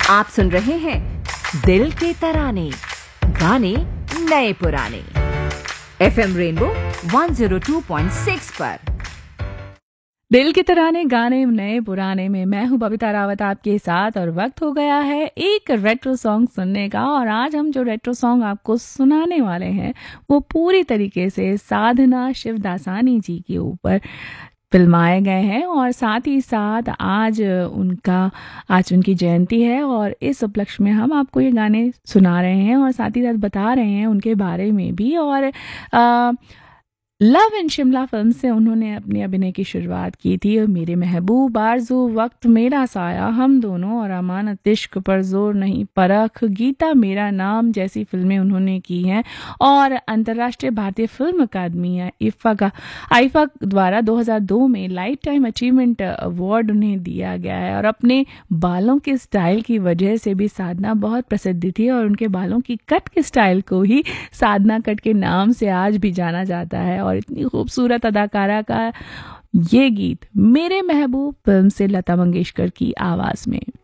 आप सुन रहे हैं दिल के तराने, गाने नए पुराने, FM रेनबो 102.6 पर। दिल की तराने गाने नए पुराने में मैं हूं बबीता रावत आपके साथ, और वक्त हो गया है एक रेट्रो सॉन्ग सुनने का। और आज हम जो रेट्रो सॉन्ग आपको सुनाने वाले हैं वो पूरी तरीके से साधना शिवदासानी जी के ऊपर फिल्माए गए हैं, और साथ ही साथ आज उनकी जयंती है, और इस उपलक्ष्य में हम आपको ये गाने सुना रहे हैं और साथ ही साथ बता रहे हैं उनके बारे में भी। और लव इन शिमला फिल्म से उन्होंने अपने अभिनय की शुरुआत की थी। मेरे महबूब, आरज़ू, वक्त, मेरा साया, हम दोनों और अमानत, इश्क पर जोर नहीं, परख, गीता मेरा नाम जैसी फिल्में उन्होंने की हैं। और अंतर्राष्ट्रीय भारतीय फिल्म अकादमी आईफा द्वारा 2002 में लाइफ टाइम अचीवमेंट अवार्ड उन्हें दिया गया है। और अपने बालों के स्टाइल की वजह से भी साधना बहुत प्रसिद्ध थी, और उनके बालों की कट के स्टाइल को ही साधना कट के नाम से आज भी जाना जाता है। और इतनी खूबसूरत अदाकारा का ये गीत मेरे महबूब फिल्म से लता मंगेशकर की आवाज में।